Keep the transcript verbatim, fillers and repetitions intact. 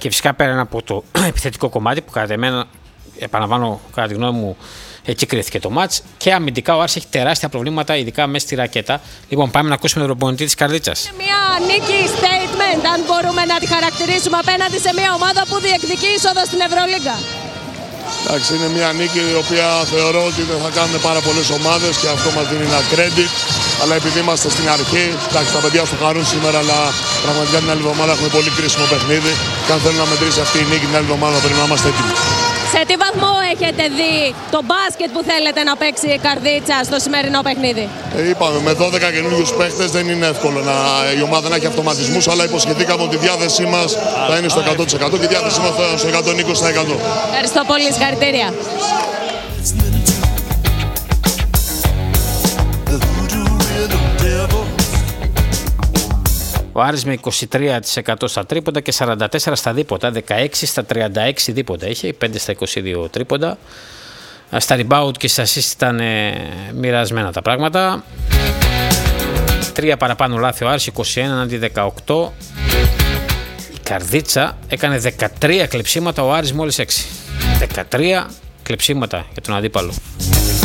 Και φυσικά πέραν από το επιθετικό κομμάτι που κατά εμένα, επαναλαμβάνω, κατά τη γνώμη μου, εκεί κρίθηκε το μάτς. Και αμυντικά ο Άρης έχει τεράστια προβλήματα, ειδικά μέσα στη ρακέτα. Λοιπόν, πάμε να ακούσουμε τον προπονητή της Καρδίτσας. Είναι μια νίκη statement, αν μπορούμε να τη χαρακτηρίσουμε, απέναντι σε μια ομάδα που διεκδικεί είσοδο στην Ευρωλίγκα. Εντάξει, είναι μια νίκη η οποία θεωρώ ότι δεν θα κάνουν πάρα πολλές ομάδες και αυτό μας δίνει ένα credit. Αλλά επειδή είμαστε στην αρχή, εντάξει, τα παιδιά σου χαρούν σήμερα, αλλά πραγματικά την άλλη εβδομάδα έχουμε πολύ κρίσιμο παιχνίδι. Και αν θέλουν να μετρήσει αυτή η νίκη την άλλη εβδομάδα, πρέπει να είμαστε έτοιμοι. Σε τι βαθμό έχετε δει το μπάσκετ που θέλετε να παίξει η Καρδίτσα στο σημερινό παιχνίδι? Ε, είπαμε, με δώδεκα καινούριους παίχτες δεν είναι εύκολο να, η ομάδα να έχει αυτοματισμούς, αλλά υποσχεθήκαμε ότι η διάθεσή μας θα είναι στο εκατό τοις εκατό και η διάθεσή μας θα είναι στο εκατόν είκοσι τοις εκατό. Ευχαριστώ πολύ, συγχαρητήρια. Ο Άρης με είκοσι τρία τοις εκατό στα τρίποντα και σαράντα τέσσερα στα δίποτα, δεκαέξι στα τριάντα έξι δίποτα είχε, πέντε στα είκοσι δύο τρίποντα. Στα rebound και στα assist ήταν ε, μοιρασμένα τα πράγματα. Τρία παραπάνω λάθη ο Άρης, είκοσι ένα αντί δεκαοκτώ. Η Καρδίτσα έκανε δεκατρία κλεψίματα, ο Άρης μόλις έξι. δεκατρία κλεψίματα για τον αντίπαλο.